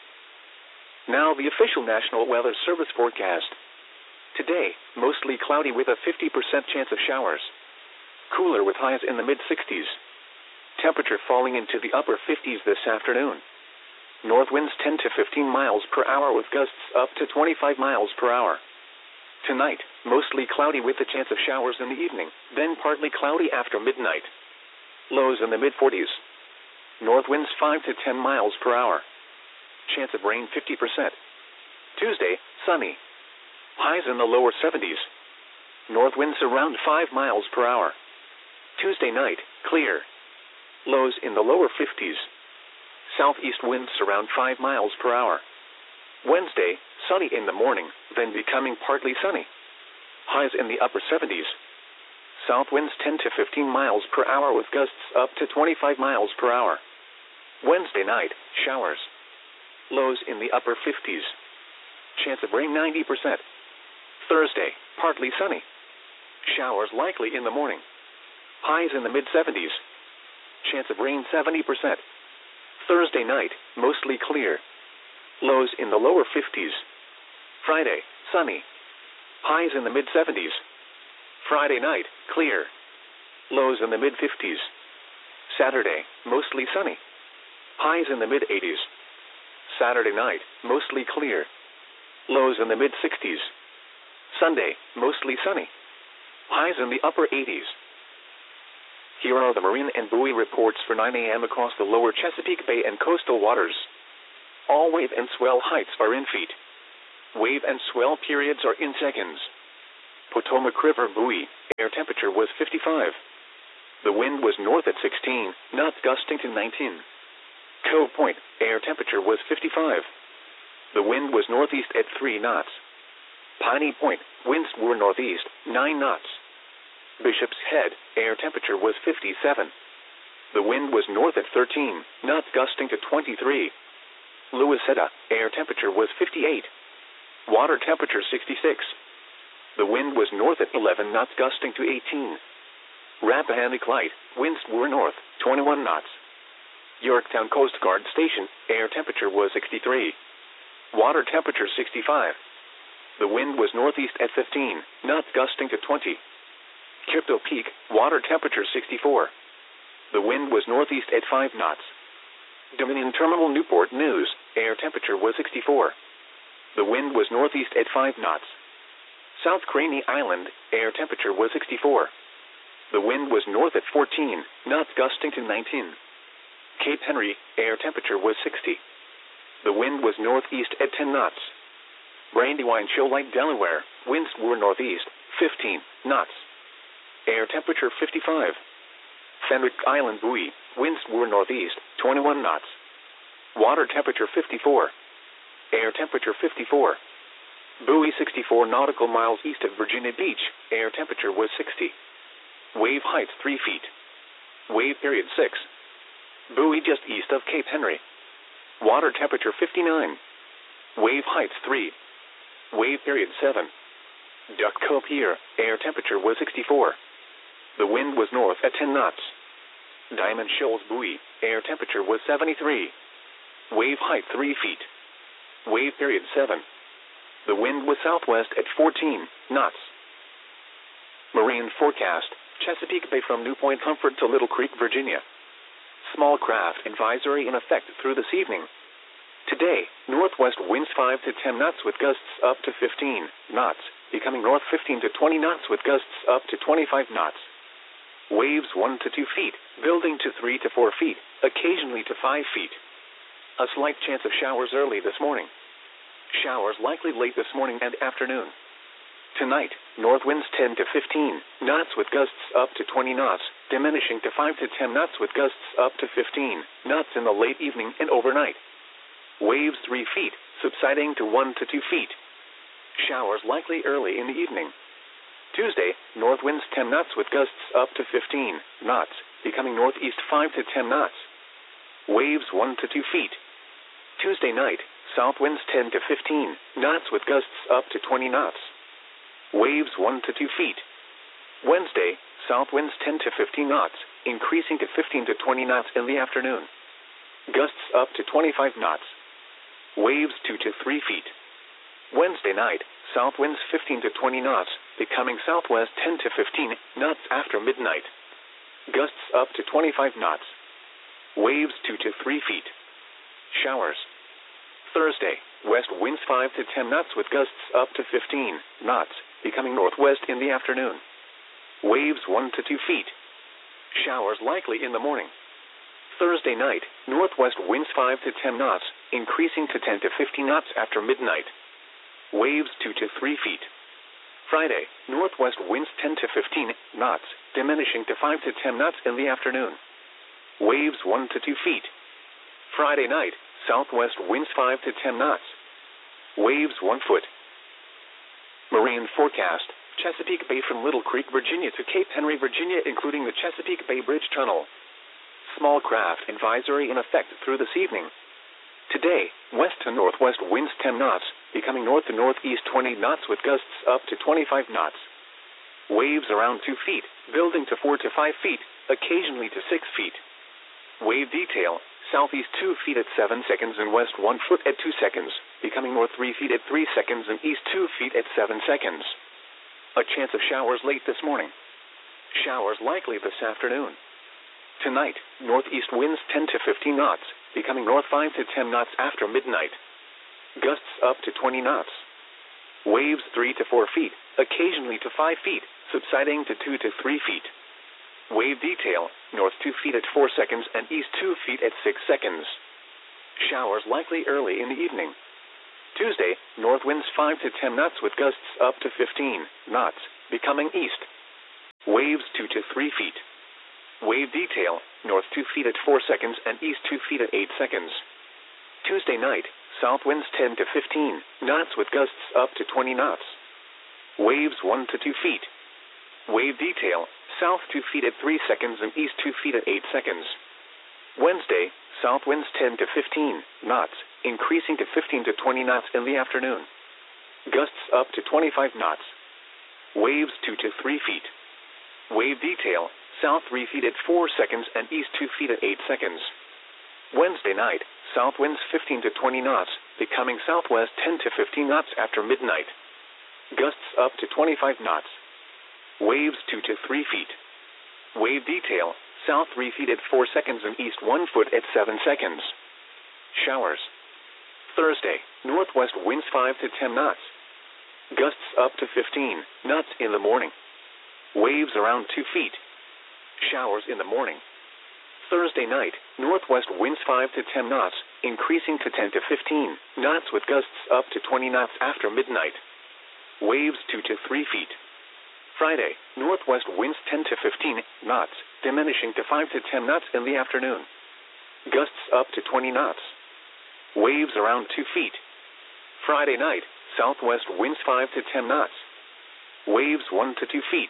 Now the official National Weather Service forecast. Today, mostly cloudy with a 50% chance of showers. Cooler with highs in the mid-60s. Temperature falling into the upper 50s this afternoon. North winds 10 to 15 miles per hour with gusts up to 25 miles per hour. Tonight, mostly cloudy with a chance of showers in the evening, then partly cloudy after midnight. Lows in the mid-40s. North winds 5 to 10 miles per hour. Chance of rain 50%. Tuesday, sunny. Highs in the lower 70s. North winds around 5 miles per hour. Tuesday night, clear. Lows in the lower 50s. Southeast winds around 5 miles per hour. Wednesday, sunny in the morning, then becoming partly sunny. Highs in the upper 70s. South winds 10 to 15 miles per hour with gusts up to 25 miles per hour. Wednesday night, showers. Lows in the upper 50s. Chance of rain 90%. Thursday, partly sunny. Showers likely in the morning. Highs in the mid-70s. Chance of rain 70%. Thursday night, mostly clear. Lows in the lower 50s. Friday, sunny. Highs in the mid-70s. Friday night, clear. Lows in the mid-50s. Saturday, mostly sunny. Highs in the mid-80s. Saturday night, mostly clear. Lows in the mid-60s. Sunday, mostly sunny. Highs in the upper 80s. Here are the marine and buoy reports for 9 a.m. across the lower Chesapeake Bay and coastal waters. All wave and swell heights are in feet. Wave and swell periods are in seconds. Potomac River buoy, air temperature was 55. The wind was north at 16 knots, gusting to 19. Cove Point, air temperature was 55. The wind was northeast at 3 knots. Piney Point, winds were northeast, 9 knots. Bishop's Head, air temperature was 57. The wind was north at 13 knots, gusting to 23. Louisetta, air temperature was 58. Water temperature 66. The wind was north at 11 knots, gusting to 18. Rappahannock Light, winds were north, 21 knots. Yorktown Coast Guard Station, air temperature was 63. Water temperature 65. The wind was northeast at 15 knots, gusting to 20. Crypto Peak, water temperature 64. The wind was northeast at 5 knots. Dominion Terminal Newport News, air temperature was 64. The wind was northeast at 5 knots. South Craney Island, air temperature was 64. The wind was north at 14 knots, gusting to 19. Cape Henry, air temperature was 60. The wind was northeast at 10 knots. Brandywine Shoal Lake, Delaware, winds were northeast, 15 knots. Air temperature 55. Fenwick Island buoy, winds were northeast, 21 knots. Water temperature 54. Air temperature 54. Buoy 64 nautical miles east of Virginia Beach, air temperature was 60. Wave height 3 feet. Wave period 6. Buoy just east of Cape Henry. Water temperature 59. Wave height 3. Wave period 7. Duck Cove Pier, air temperature was 64. The wind was north at 10 knots. Diamond Shoals buoy, air temperature was 73. Wave height 3 feet. Wave period 7. The wind was southwest at 14 knots. Marine forecast, Chesapeake Bay from New Point Comfort to Little Creek, Virginia. Small craft advisory in effect through this evening. Today, northwest winds 5 to 10 knots with gusts up to 15 knots, becoming north 15 to 20 knots with gusts up to 25 knots. Waves 1 to 2 feet, building to 3 to 4 feet, occasionally to 5 feet. A slight chance of showers early this morning. Showers likely late this morning and afternoon. Tonight, north winds 10 to 15 knots with gusts up to 20 knots, diminishing to 5 to 10 knots with gusts up to 15 knots in the late evening and overnight. Waves 3 feet, subsiding to 1 to 2 feet. Showers likely early in the evening. Tuesday, north winds 10 knots with gusts up to 15 knots, becoming northeast 5 to 10 knots. Waves 1 to 2 feet. Tuesday night, south winds 10 to 15 knots with gusts up to 20 knots. Waves 1 to 2 feet. Wednesday, south winds 10 to 15 knots, increasing to 15 to 20 knots in the afternoon. Gusts up to 25 knots. Waves 2 to 3 feet. Wednesday night, south winds 15 to 20 knots, becoming southwest 10 to 15 knots after midnight. Gusts up to 25 knots. Waves 2 to 3 feet. Showers. Thursday, west winds 5 to 10 knots with gusts up to 15 knots, becoming northwest in the afternoon. Waves 1 to 2 feet. Showers likely in the morning. Thursday night, northwest winds 5 to 10 knots, increasing to 10 to 15 knots after midnight. Waves 2 to 3 feet. Friday, northwest winds 10 to 15 knots, diminishing to 5 to 10 knots in the afternoon. Waves 1 to 2 feet. Friday night, southwest winds 5 to 10 knots. Waves 1 foot. Marine forecast, Chesapeake Bay from Little Creek, Virginia to Cape Henry, Virginia, including the Chesapeake Bay Bridge Tunnel. Small craft advisory in effect through this evening. Today, west to northwest winds 10 knots, becoming north to northeast 20 knots with gusts up to 25 knots. Waves around 2 feet, building to 4 to 5 feet, occasionally to 6 feet. Wave detail, southeast 2 feet at 7 seconds and west 1 foot at 2 seconds, becoming north 3 feet at 3 seconds and east 2 feet at 7 seconds. A chance of showers late this morning. Showers likely this afternoon. Tonight, northeast winds 10 to 15 knots, becoming north 5 to 10 knots after midnight. Gusts up to 20 knots. Waves 3 to 4 feet, occasionally to 5 feet, subsiding to 2 to 3 feet. Wave detail, north 2 feet at 4 seconds and east 2 feet at 6 seconds. Showers likely early in the evening. Tuesday, north winds 5 to 10 knots with gusts up to 15 knots, becoming east. Waves 2 to 3 feet. Wave detail, north 2 feet at 4 seconds and east 2 feet at 8 seconds. Tuesday night, south winds 10 to 15 knots with gusts up to 20 knots. Waves 1 to 2 feet. Wave detail, south 2 feet at 3 seconds and east 2 feet at 8 seconds. Wednesday, south winds 10 to 15 knots, increasing to 15 to 20 knots in the afternoon. Gusts up to 25 knots. Waves 2 to 3 feet. Wave detail, south 3 feet at 4 seconds and east 2 feet at 8 seconds. Wednesday night, south winds 15 to 20 knots, becoming southwest 10 to 15 knots after midnight. Gusts up to 25 knots. Waves 2 to 3 feet. Wave detail, south 3 feet at 4 seconds and east 1 foot at 7 seconds. Showers. Thursday, northwest winds 5 to 10 knots. Gusts up to 15 knots in the morning. Waves around 2 feet. Showers in the morning. Thursday night, northwest winds 5 to 10 knots, increasing to 10 to 15 knots with gusts up to 20 knots after midnight. Waves 2 to 3 feet. Friday, northwest winds 10 to 15 knots, diminishing to 5 to 10 knots in the afternoon. Gusts up to 20 knots. Waves around 2 feet. Friday night, southwest winds 5 to 10 knots. Waves 1 to 2 feet.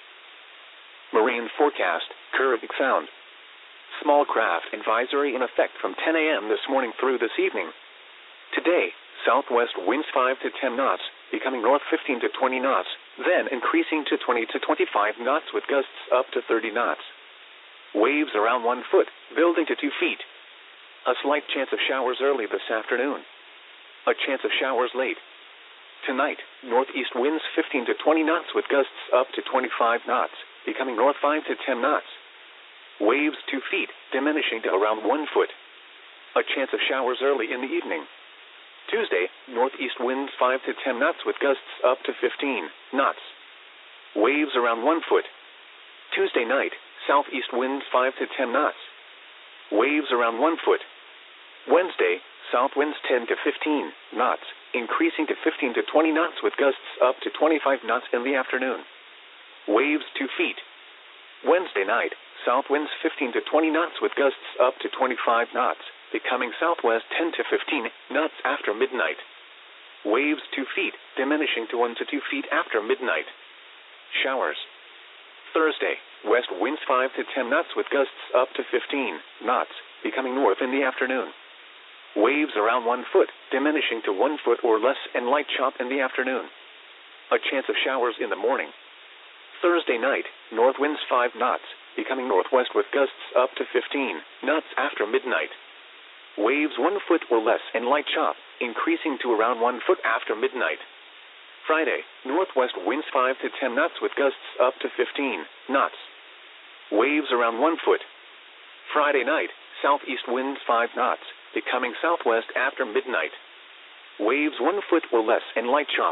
Marine forecast, Caribbean Sound. Small craft advisory in effect from 10 a.m. this morning through this evening. Today, southwest winds 5 to 10 knots, becoming north 15 to 20 knots, then increasing to 20 to 25 knots with gusts up to 30 knots. Waves around 1 foot, building to 2 feet. A slight chance of showers early this afternoon. A chance of showers late. Tonight, northeast winds 15 to 20 knots with gusts up to 25 knots, becoming north 5 to 10 knots. Waves 2 feet, diminishing to around 1 foot. A chance of showers early in the evening. Tuesday, northeast winds 5 to 10 knots with gusts up to 15 knots. Waves around 1 foot. Tuesday night, southeast winds 5 to 10 knots. Waves around 1 foot. Wednesday, south winds 10 to 15 knots, increasing to 15 to 20 knots with gusts up to 25 knots in the afternoon. Waves 2 feet. Wednesday night, south winds 15 to 20 knots with gusts up to 25 knots, becoming southwest 10 to 15 knots after midnight. Waves 2 feet, diminishing to 1 to 2 feet after midnight. Showers. Thursday, west winds 5 to 10 knots with gusts up to 15 knots, becoming north in the afternoon. Waves around 1 foot, diminishing to 1 foot or less and light chop in the afternoon. A chance of showers in the morning. Thursday night, north winds 5 knots, becoming northwest with gusts up to 15 knots after midnight. Waves 1 foot or less and light chop, increasing to around 1 foot after midnight. Friday, northwest winds 5 to 10 knots with gusts up to 15 knots. Waves around 1 foot. Friday night, southeast winds 5 knots, becoming southwest after midnight. Waves 1 foot or less and light chop.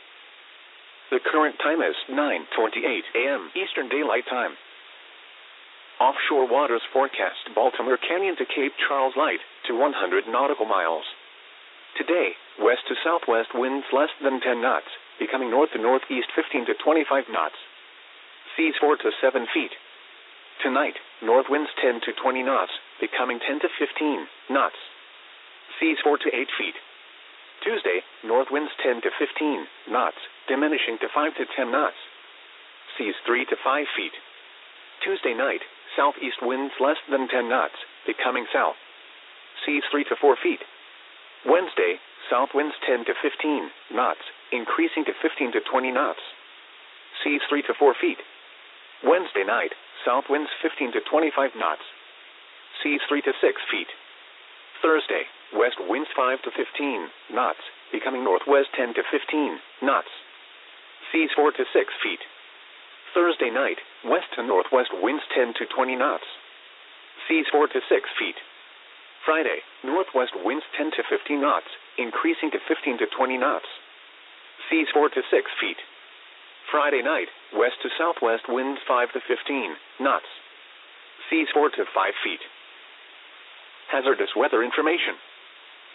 The current time is 9:28 a.m. Eastern Daylight Time. Offshore waters forecast Baltimore Canyon to Cape Charles light to 100 nautical miles. Today, west to southwest winds less than 10 knots, becoming north to northeast 15 to 25 knots. Seas 4 to 7 feet. Tonight, north winds 10 to 20 knots, becoming 10 to 15 knots. Seas 4 to 8 feet. Tuesday, north winds 10 to 15 knots, diminishing to 5 to 10 knots. Seas 3 to 5 feet. Tuesday night, southeast winds less than 10 knots, becoming south. Seas 3 to 4 feet. Wednesday, south winds 10 to 15 knots, increasing to 15 to 20 knots. Seas 3 to 4 feet. Wednesday night, south winds 15 to 25 knots. Seas 3 to 6 feet. Thursday, west winds 5 to 15 knots, becoming northwest 10 to 15 knots. Seas 4 to 6 feet. Thursday night, west to northwest winds 10 to 20 knots. Seas 4 to 6 feet. Friday, northwest winds 10 to 15 knots, increasing to 15 to 20 knots. Seas 4 to 6 feet. Friday night, west to southwest winds 5 to 15 knots. Seas 4 to 5 feet. Hazardous weather information.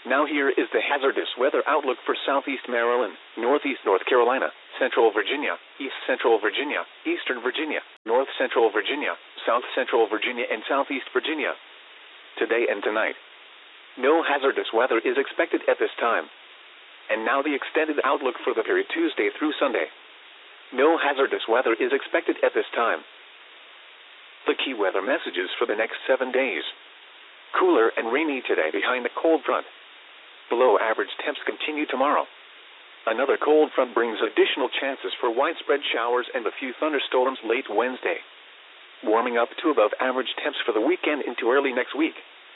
Now here is the hazardous weather outlook for southeast Maryland, northeast North Carolina, central Virginia, east central Virginia, eastern Virginia, north central Virginia, south central Virginia, and southeast Virginia. Today and tonight. No hazardous weather is expected at this time. And now the extended outlook for the period Tuesday through Sunday. No hazardous weather is expected at this time. The key weather messages for the next 7 days. Cooler and rainy today behind the cold front. Below average temps continue tomorrow. Another cold front brings additional chances for widespread showers and a few thunderstorms late Wednesday. Warming up to above average temps for the weekend into early next week.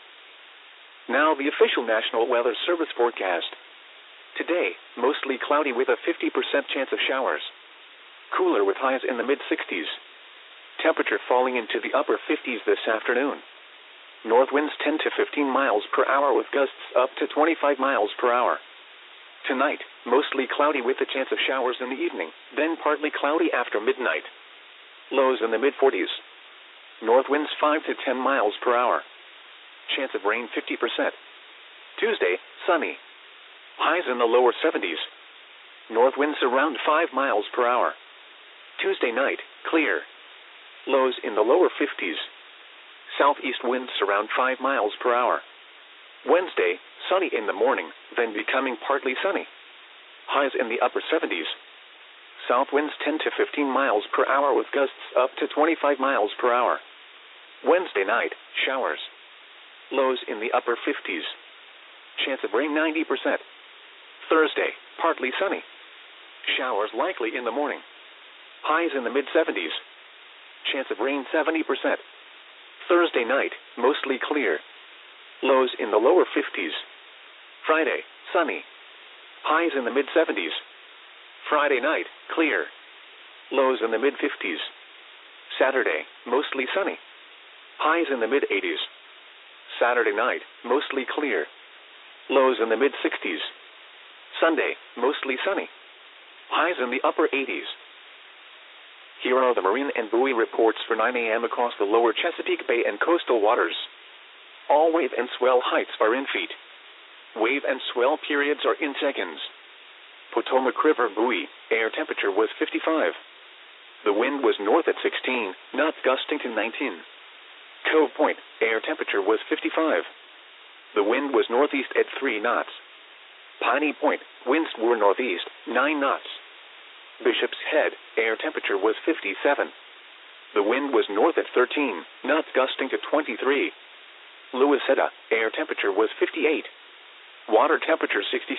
Now the official National Weather Service forecast. Today, mostly cloudy with a 50% chance of showers. Cooler with highs in the mid-60s. Temperature falling into the upper 50s this afternoon. North winds 10 to 15 miles per hour with gusts up to 25 miles per hour. Tonight, mostly cloudy with a chance of showers in the evening, then partly cloudy after midnight. Lows in the mid-40s. North winds 5 to 10 miles per hour. Chance of rain 50%. Tuesday, sunny. Highs in the lower 70s. North winds around 5 miles per hour. Tuesday night, clear. Lows in the lower 50s. Southeast winds around 5 miles per hour. Wednesday, sunny in the morning, then becoming partly sunny. Highs in the upper 70s. South winds 10 to 15 miles per hour with gusts up to 25 miles per hour. Wednesday night, showers. Lows in the upper 50s. Chance of rain 90%. Thursday, partly sunny. Showers likely in the morning. Highs in the mid-70s. Chance of rain 70%. Thursday night, mostly clear. Lows in the lower 50s. Friday, sunny. Highs in the mid-70s. Friday night, clear. Lows in the mid-50s. Saturday, mostly sunny. Highs in the mid-80s. Saturday night, mostly clear. Lows in the mid-60s. Sunday, mostly sunny. Highs in the upper 80s. Here are the marine and buoy reports for 9 a.m. across the lower Chesapeake Bay and coastal waters. All wave and swell heights are in feet. Wave and swell periods are in seconds. Potomac River buoy, air temperature was 55. The wind was north at 16, knots gusting to 19. Cove Point, air temperature was 55. The wind was northeast at 3 knots. Piney Point, winds were northeast, 9 knots. Bishop's Head, air temperature was 57. The wind was north at 13, knots gusting to 23. Louisetta, air temperature was 58. Water temperature 66.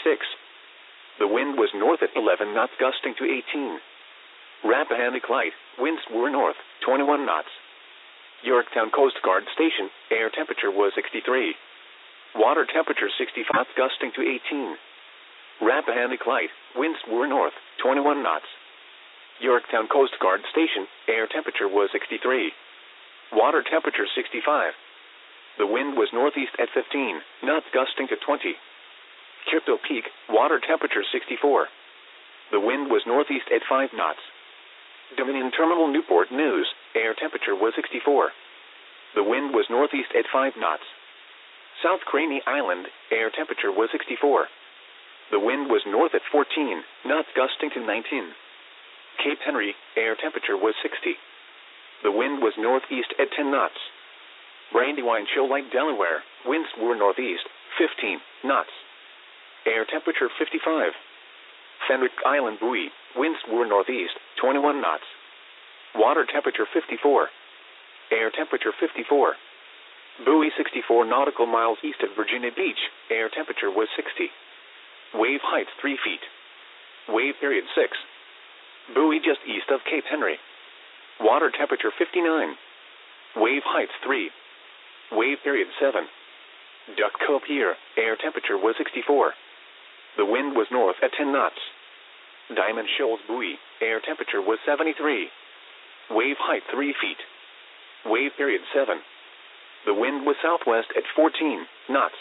The wind was north at 11 knots gusting to 18. Rappahannock Light, winds were north, 21 knots. Yorktown Coast Guard Station, air temperature was 63. Water temperature 65 knots gusting to 18. Rappahannock Light, winds were north, 21 knots. Yorktown Coast Guard Station, air temperature was 63. Water temperature 65. The wind was northeast at 15, knots gusting to 20. Crypto Peak, water temperature 64. The wind was northeast at 5 knots. Dominion Terminal Newport News, air temperature was 64. The wind was northeast at 5 knots. South Craney Island, air temperature was 64. The wind was north at 14, knots gusting to 19. Cape Henry, air temperature was 60. The wind was northeast at 10 knots. Brandywine Shoal Lake, Delaware, winds were northeast, 15 knots. Air temperature 55. Fenwick Island buoy, winds were northeast, 21 knots. Water temperature 54. Air temperature 54. Buoy 64 nautical miles east of Virginia Beach, air temperature was 60. Wave height 3 feet. Wave period 6. Buoy just east of Cape Henry. Water temperature 59. Wave height 3. Wave period 7. Duck Cove Pier, air temperature was 64. The wind was north at 10 knots. Diamond Shoals buoy, air temperature was 73. Wave height 3 feet. Wave period 7. The wind was southwest at 14 knots.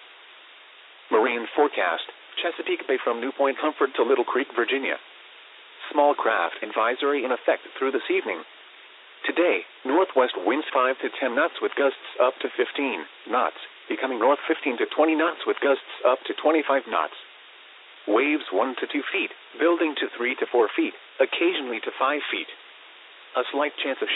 Marine forecast, Chesapeake Bay from New Point Comfort to Little Creek, Virginia. Small craft advisory in effect through this evening. Today, northwest winds 5 to 10 knots with gusts up to 15 knots. becoming north 15 to 20 knots with gusts up to 25 knots. Waves 1 to 2 feet, building to 3 to 4 feet, occasionally to 5 feet. A slight chance of